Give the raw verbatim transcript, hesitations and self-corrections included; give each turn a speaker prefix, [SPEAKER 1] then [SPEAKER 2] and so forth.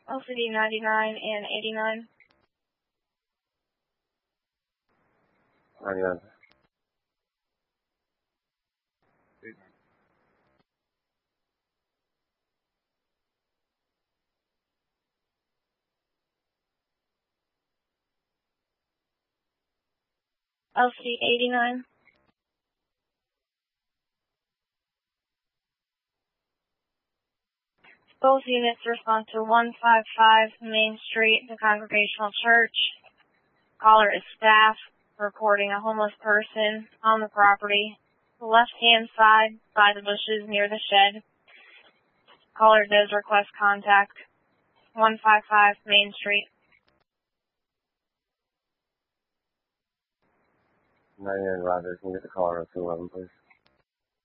[SPEAKER 1] L C D ninety-nine and eighty-nine.
[SPEAKER 2] ninety-nine.
[SPEAKER 1] L C D eighty-nine. Both units respond to one five five Main Street, the Congregational Church. Caller is staff reporting a homeless person on the property, the left-hand side by the bushes near the shed. Caller does request contact one five five Main Street.
[SPEAKER 2] ninety-nine Roger, can you get the caller on two eleven, please?